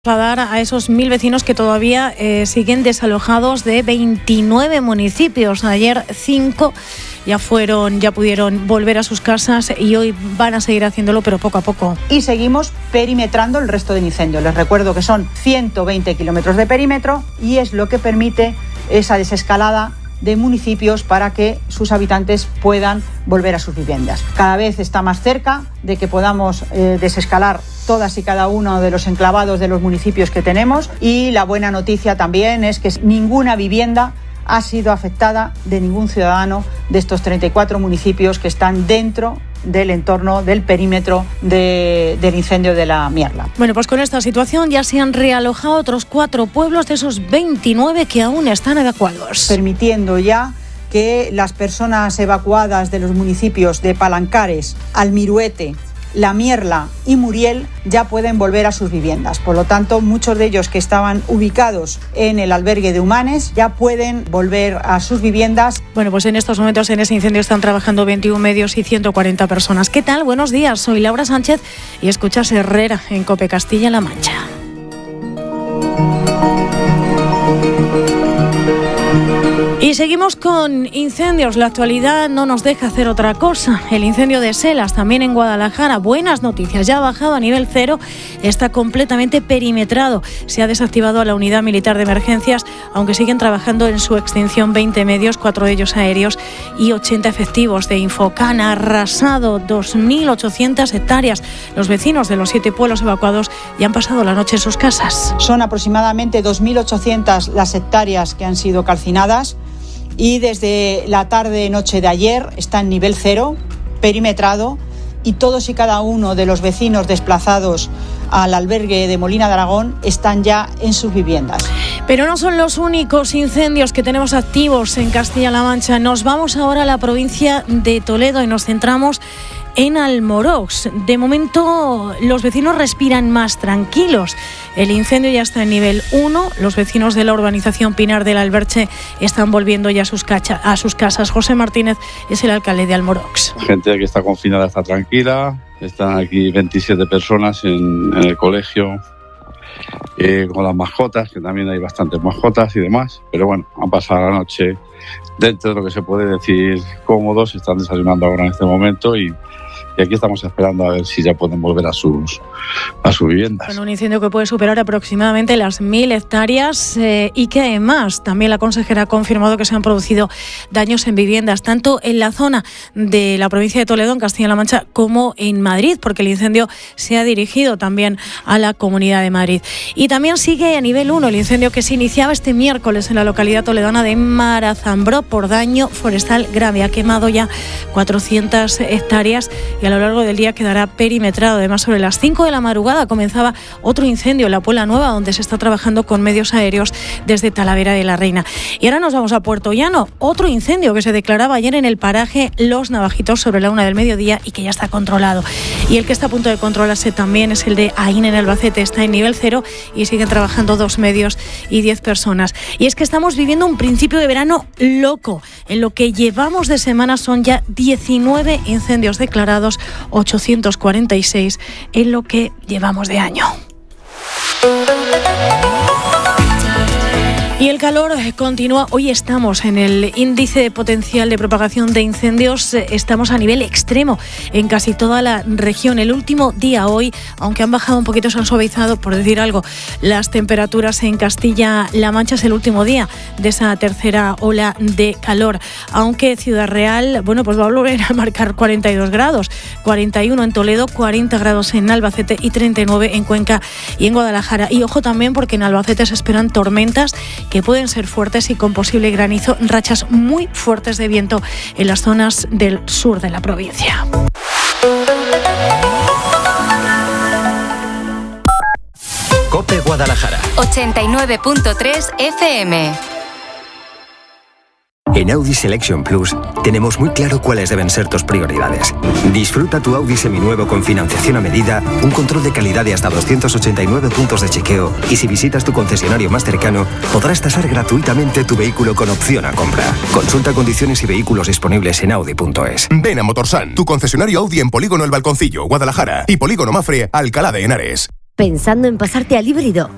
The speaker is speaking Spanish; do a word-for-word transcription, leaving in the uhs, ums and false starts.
A dar a esos mil vecinos que todavía eh, siguen desalojados de veintinueve municipios. Ayer cinco ya fueron, ya pudieron volver a sus casas y hoy van a seguir haciéndolo, pero poco a poco. Y seguimos perimetrando el resto del incendio. Les recuerdo que son ciento veinte kilómetros de perímetro y es lo que permite esa desescalada de municipios para que sus habitantes puedan volver a sus viviendas. Cada vez está más cerca de que podamos eh, desescalar todas y cada uno de los enclavados de los municipios que tenemos, y la buena noticia también es que ninguna vivienda ha sido afectada de ningún ciudadano de estos treinta y cuatro municipios que están dentro del entorno del perímetro de, del incendio de la Mierla. Bueno, pues con esta situación ya se han realojado otros cuatro pueblos de esos veintinueve que aún están evacuados. Permitiendo ya que las personas evacuadas de los municipios de Palancares, Almiruete, La Mierla y Muriel ya pueden volver a sus viviendas. Por lo tanto, muchos de ellos que estaban ubicados en el albergue de Humanes ya pueden volver a sus viviendas. Bueno, pues en estos momentos en ese incendio están trabajando veintiún medios y ciento cuarenta personas. ¿Qué tal? Buenos días, soy Laura Sánchez y escuchas Herrera en COPE Castilla-La Mancha. Y seguimos con incendios. La actualidad no nos deja hacer otra cosa. El incendio de Selas, también en Guadalajara. Buenas noticias, ya ha bajado a nivel cero, está completamente perimetrado. Se ha desactivado a la unidad militar de emergencias, aunque siguen trabajando en su extinción veinte medios, cuatro de ellos aéreos y ochenta efectivos de Infocan. Ha arrasado dos mil ochocientas hectáreas. Los vecinos de los siete pueblos evacuados ya han pasado la noche en sus casas. Son aproximadamente dos mil ochocientas las hectáreas que han sido calcinadas. Y desde la tarde-noche de ayer está en nivel cero, perimetrado, y todos y cada uno de los vecinos desplazados al albergue de Molina de Aragón están ya en sus viviendas. Pero no son los únicos incendios que tenemos activos en Castilla-La Mancha. Nos vamos ahora a la provincia de Toledo y nos centramos en Almorox. De momento los vecinos respiran más tranquilos. El incendio ya está en nivel uno. Los vecinos de la urbanización Pinar del Alberche están volviendo ya a sus, cacha, a sus casas. José Martínez es el alcalde de Almorox. La gente que está confinada está tranquila. Están aquí veintisiete personas en, en el colegio eh, con las mascotas, que también hay bastantes mascotas y demás. Pero bueno, han pasado la noche dentro de lo que se puede decir cómodos. Están desayunando ahora en este momento y Y aquí estamos esperando a ver si ya pueden volver a sus a sus viviendas. Con un incendio que puede superar aproximadamente las mil hectáreas eh, y que además también la consejera ha confirmado que se han producido daños en viviendas, tanto en la zona de la provincia de Toledo, en Castilla-La Mancha, como en Madrid, porque el incendio se ha dirigido también a la Comunidad de Madrid. Y también sigue a nivel uno el incendio que se iniciaba este miércoles en la localidad toledana de Marazambró por daño forestal grave. Ha quemado ya cuatrocientas hectáreas y a lo largo del día quedará perimetrado. Además, sobre las cinco de la madrugada comenzaba otro incendio en la Puebla Nueva, donde se está trabajando con medios aéreos desde Talavera de la Reina. Y ahora nos vamos a Puerto Llano, otro incendio que se declaraba ayer en el paraje Los Navajitos sobre la una del mediodía y que ya está controlado. Y el que está a punto de controlarse también es el de Aín en Albacete. Está en nivel cero y siguen trabajando dos medios y diez personas. Y es que estamos viviendo un principio de verano loco. En lo que llevamos de semana son ya diecinueve incendios declarados, ochocientos cuarenta y seis en lo que llevamos de año. Y el calor continúa. Hoy estamos en el índice de potencial de propagación de incendios. Estamos a nivel extremo en casi toda la región. El último día hoy, aunque han bajado un poquito, se han suavizado, por decir algo, las temperaturas en Castilla-La Mancha. Es el último día de esa tercera ola de calor. Aunque Ciudad Real, bueno, pues va a volver a marcar cuarenta y dos grados. cuarenta y uno en Toledo, cuarenta grados en Albacete y treinta y nueve en Cuenca y en Guadalajara. Y ojo también porque en Albacete se esperan tormentas que pueden ser fuertes y con posible granizo, rachas muy fuertes de viento en las zonas del sur de la provincia. COPE Guadalajara ochenta y nueve punto tres F M. En Audi Selection Plus tenemos muy claro cuáles deben ser tus prioridades. Disfruta tu Audi seminuevo con financiación a medida, un control de calidad de hasta doscientos ochenta y nueve puntos de chequeo y si visitas tu concesionario más cercano podrás tasar gratuitamente tu vehículo con opción a compra. Consulta condiciones y vehículos disponibles en audi punto es. Ven a Motorsan, tu concesionario Audi en Polígono El Balconcillo, Guadalajara y Polígono Mafre, Alcalá de Henares. ¿Pensando en pasarte al híbrido?